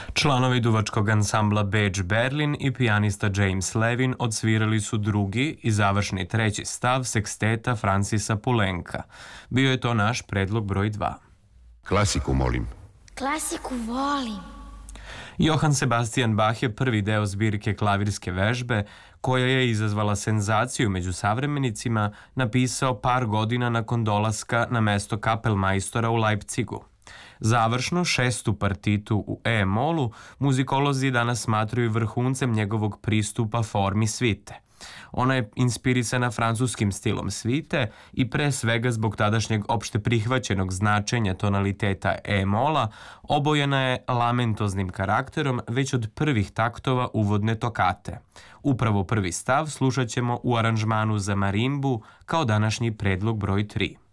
Članovi duvačkog ansambla Beč Berlin i pijanista James Levin odsvirali su drugi i završni treći stav seksteta Francisa Poulenca. Bio je to naš predlog broj 2. Klasiku, molim. Klasiku volim. Johann Sebastian Bach je prvi deo zbirke klavirske vežbe, koja je izazvala senzaciju među savremenicima, napisao par godina nakon dolaska na mesto kapelmajstora u Leipzigu. Završno, šestu partitu u E-molu muzikolozi danas smatraju vrhuncem njegovog pristupa formi svite. Ona je inspirisana francuskim stilom svite i pre svega zbog tadašnjeg opšte prihvaćenog značenja tonaliteta E-mola, obojena je lamentoznim karakterom već od prvih taktova uvodne tokate. Upravo prvi stav slušat ćemo u aranžmanu za marimbu kao današnji predlog broj 3.